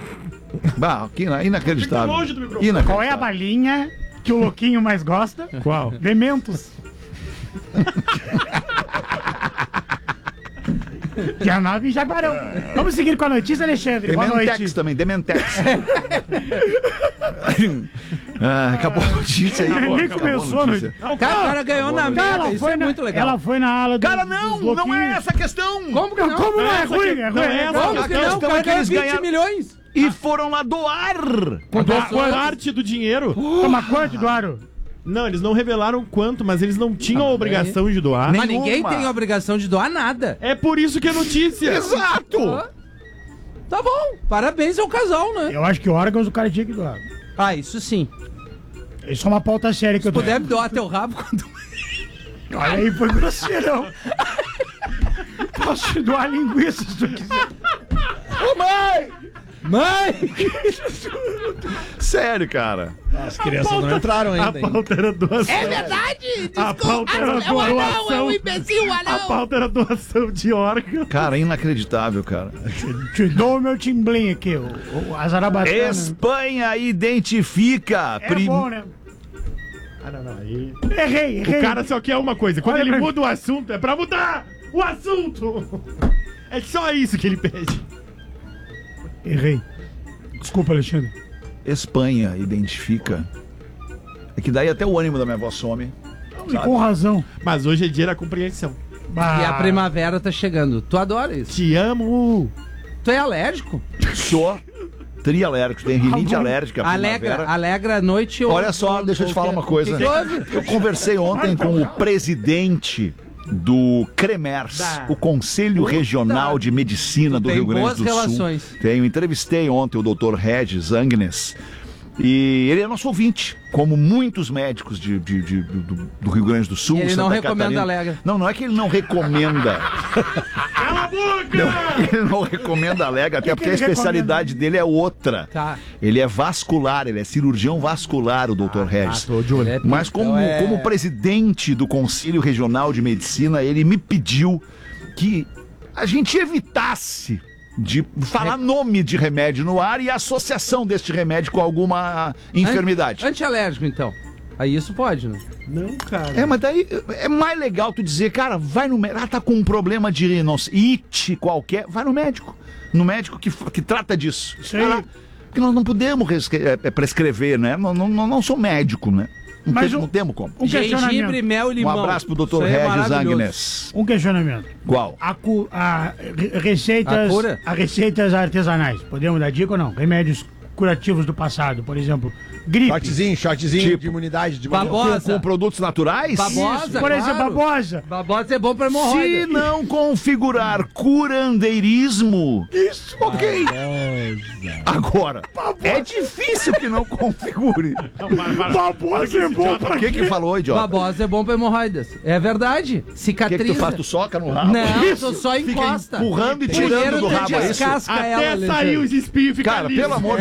[SPEAKER 1] Bah, que ina- inacreditável.
[SPEAKER 3] Fica longe do microfone.
[SPEAKER 1] Inacreditável.
[SPEAKER 5] Qual é a balinha que o louquinho mais gosta?
[SPEAKER 3] Qual?
[SPEAKER 5] Dementos. Dia nove em Jaguarão. Vamos seguir com a notícia, Alexandre. Boa
[SPEAKER 1] Dementex
[SPEAKER 5] noite.
[SPEAKER 1] também, Dementex. ah, acabou a notícia aí. pô,
[SPEAKER 5] Nem
[SPEAKER 1] acabou a
[SPEAKER 5] começou a
[SPEAKER 1] notícia.
[SPEAKER 5] notícia.
[SPEAKER 4] Cara, o cara ganhou na
[SPEAKER 5] Cara,
[SPEAKER 4] meta.
[SPEAKER 5] ela
[SPEAKER 4] Isso
[SPEAKER 5] foi
[SPEAKER 4] é
[SPEAKER 5] na,
[SPEAKER 4] muito legal.
[SPEAKER 5] ela foi na ala do,
[SPEAKER 1] Cara, não,
[SPEAKER 5] dos
[SPEAKER 1] não é
[SPEAKER 5] louquinhos.
[SPEAKER 1] essa a questão.
[SPEAKER 4] Como que não?
[SPEAKER 5] Como não é
[SPEAKER 3] Essa
[SPEAKER 5] ruim?
[SPEAKER 3] que-
[SPEAKER 5] É
[SPEAKER 3] não
[SPEAKER 5] ruim.
[SPEAKER 3] é
[SPEAKER 5] é
[SPEAKER 3] essa
[SPEAKER 5] bom.
[SPEAKER 4] Como
[SPEAKER 1] A
[SPEAKER 4] que
[SPEAKER 1] questão
[SPEAKER 4] não? O
[SPEAKER 1] é
[SPEAKER 4] cara
[SPEAKER 1] que
[SPEAKER 4] ganhou
[SPEAKER 1] eles
[SPEAKER 4] vinte
[SPEAKER 1] ganharam-
[SPEAKER 4] milhões.
[SPEAKER 1] E foram lá doar.
[SPEAKER 3] A parte do dinheiro.
[SPEAKER 5] Toma quanto, Eduardo?
[SPEAKER 3] Não, eles não revelaram quanto, mas eles não tinham a obrigação de doar.
[SPEAKER 4] Mas
[SPEAKER 1] Nenhuma.
[SPEAKER 4] ninguém tem a obrigação de doar nada.
[SPEAKER 3] É por isso que é notícia.
[SPEAKER 1] Exato.
[SPEAKER 4] Tá bom. Parabéns ao casal, né?
[SPEAKER 5] Eu acho que órgãos o cara tinha que doar.
[SPEAKER 4] Ah, isso sim.
[SPEAKER 5] Isso é uma pauta séria que eu
[SPEAKER 4] Se
[SPEAKER 5] tô.
[SPEAKER 4] puder doar teu rabo quando...
[SPEAKER 5] Olha aí, foi grosseirão. Posso te doar linguiça se tu quiser.
[SPEAKER 1] Ô, mãe!
[SPEAKER 4] Mãe!
[SPEAKER 1] Sério, cara.
[SPEAKER 2] As crianças não entraram
[SPEAKER 3] A
[SPEAKER 2] ainda. hein?
[SPEAKER 3] pauta era doação.
[SPEAKER 6] É verdade!
[SPEAKER 3] A pauta era
[SPEAKER 6] é o anão, é
[SPEAKER 3] doação.
[SPEAKER 6] o imbecil, o
[SPEAKER 3] A
[SPEAKER 6] anão!
[SPEAKER 3] pauta era doação de órgão.
[SPEAKER 1] Cara, inacreditável, cara.
[SPEAKER 5] Te dou o meu timblim aqui, o, o, a zarabatana.
[SPEAKER 1] Espanha identifica.
[SPEAKER 5] É
[SPEAKER 1] prim-
[SPEAKER 5] bom, né?
[SPEAKER 3] Ah, não, não. Aí...
[SPEAKER 5] Errei, errei.
[SPEAKER 3] O cara só quer uma coisa. Quando
[SPEAKER 5] Olha
[SPEAKER 3] ele
[SPEAKER 5] pra mim.
[SPEAKER 3] muda o assunto, é pra mudar o assunto. É só isso que ele pede.
[SPEAKER 5] Errei. Desculpa, Alexandre.
[SPEAKER 1] Espanha identifica. É que daí até o ânimo da minha voz some.
[SPEAKER 5] E com razão.
[SPEAKER 3] Mas hoje é dia da compreensão.
[SPEAKER 5] Bah.
[SPEAKER 4] E a primavera tá chegando. Tu adora isso.
[SPEAKER 3] Te amo.
[SPEAKER 4] Tu é alérgico?
[SPEAKER 1] Sou trialérgico, tem rinite alérgica.
[SPEAKER 4] Alegra,
[SPEAKER 1] primavera.
[SPEAKER 4] alegra a noite ou...
[SPEAKER 1] Olha só,
[SPEAKER 4] ou-
[SPEAKER 1] deixa eu te
[SPEAKER 4] ou
[SPEAKER 1] falar
[SPEAKER 4] que-
[SPEAKER 1] uma coisa.
[SPEAKER 4] o que que houve?
[SPEAKER 1] Eu conversei ontem com o presidente do CREMERS,
[SPEAKER 3] Da-
[SPEAKER 1] o Conselho Regional de Medicina
[SPEAKER 4] Tu
[SPEAKER 1] do
[SPEAKER 4] tem
[SPEAKER 1] Rio Grande
[SPEAKER 4] boas
[SPEAKER 1] do
[SPEAKER 4] relações.
[SPEAKER 1] Sul. Tenho, entrevistei ontem o doutor Regis Agnes. E ele é nosso ouvinte, como muitos médicos de, de- de- do, do Rio Grande do Sul.
[SPEAKER 4] E ele não
[SPEAKER 1] Santa
[SPEAKER 4] recomenda
[SPEAKER 1] Catarina.
[SPEAKER 4] Alegra.
[SPEAKER 1] Não, não é que ele não recomenda.
[SPEAKER 3] Cala a boca!
[SPEAKER 1] Não, ele não recomenda Alegra, até porque a
[SPEAKER 5] ele
[SPEAKER 1] especialidade dele é outra.
[SPEAKER 4] Tá.
[SPEAKER 1] Ele é vascular, ele é cirurgião vascular, o doutor Regis.
[SPEAKER 3] Tô de olho.
[SPEAKER 4] É,
[SPEAKER 1] Mas como,
[SPEAKER 4] então é-
[SPEAKER 1] como presidente do Conselho Regional de Medicina, ele me pediu que a gente evitasse de falar nome de remédio no ar e a associação deste remédio com alguma enfermidade.
[SPEAKER 4] Antialérgico, então. Aí isso pode, né?
[SPEAKER 3] Não, cara.
[SPEAKER 1] É, mas daí é mais legal tu dizer, cara, vai no médico. Ah, tá com um problema de não sei, it qualquer, vai no médico. No médico que, que trata disso.
[SPEAKER 5] Isso aí.
[SPEAKER 1] Ah, Porque nós não podemos rescre- é, é, prescrever, né? Não, não, não, não sou médico, né? Não,
[SPEAKER 5] Mas
[SPEAKER 1] tem,
[SPEAKER 5] um-
[SPEAKER 1] não temos como.
[SPEAKER 5] Um
[SPEAKER 4] Gengibre,
[SPEAKER 5] questionamento.
[SPEAKER 4] mel e
[SPEAKER 1] Um
[SPEAKER 4] limão.
[SPEAKER 1] abraço pro doutor
[SPEAKER 4] Isso aí é
[SPEAKER 1] Regis
[SPEAKER 4] maravilhoso.
[SPEAKER 1] Agnes.
[SPEAKER 5] Um questionamento.
[SPEAKER 1] Qual?
[SPEAKER 5] A, cu- a re- receitas,
[SPEAKER 4] A cura?
[SPEAKER 5] a receitas artesanais. Podemos dar dica ou não? Remédios curativos do passado, por exemplo, gripe.
[SPEAKER 2] Shotzinho, shotzinho
[SPEAKER 1] Tipo,
[SPEAKER 2] de imunidade. De
[SPEAKER 4] Babosa.
[SPEAKER 1] Com, com produtos naturais?
[SPEAKER 4] Babosa,
[SPEAKER 5] Por exemplo,
[SPEAKER 4] claro.
[SPEAKER 5] babosa.
[SPEAKER 4] Babosa é bom pra
[SPEAKER 1] Se
[SPEAKER 4] hemorroida.
[SPEAKER 1] não configurar curandeirismo, isso, ok. Agora, é difícil que não configure.
[SPEAKER 5] Babosa é bom
[SPEAKER 1] O que que falou, idiota?
[SPEAKER 4] Babosa é bom pra hemorroidas. É verdade.
[SPEAKER 1] O que
[SPEAKER 4] Cicatriza.
[SPEAKER 1] que tu faz? Tu soca no rabo?
[SPEAKER 4] Não, tu só
[SPEAKER 1] Fica
[SPEAKER 4] encosta.
[SPEAKER 1] empurrando e
[SPEAKER 4] Primeiro
[SPEAKER 1] tirando do
[SPEAKER 4] tu
[SPEAKER 1] rabo, é isso?
[SPEAKER 4] descasca ela,
[SPEAKER 3] Até
[SPEAKER 4] Alexandre.
[SPEAKER 3] sair os espinhos e ficar
[SPEAKER 1] Cara,
[SPEAKER 3] liso.
[SPEAKER 1] pelo amor